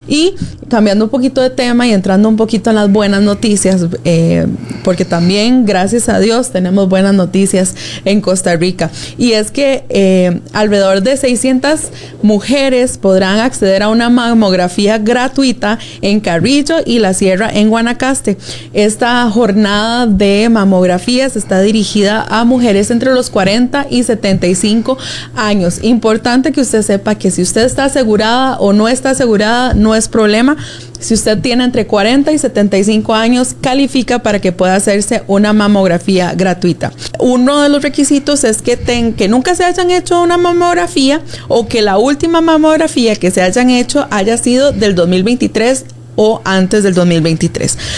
Y cambiando un poquito de tema y entrando un poquito en las buenas noticias, porque también, gracias a Dios, tenemos buenas noticias en Costa Rica. Y es que alrededor de 600 mujeres podrán acceder a una mamografía gratuita en Carrillo y La Sierra en Guanacaste. Esta jornada de mamografías está dirigida a mujeres entre los 40 y 75 años. Importante que usted sepa que si usted está asegurada o no está asegurada, no es problema. Si usted tiene entre 40 y 75 años, califica para que pueda hacerse una mamografía gratuita. Uno de los requisitos es que nunca se hayan hecho una mamografía o que la última mamografía que se hayan hecho haya sido del 2023 o antes del 2023.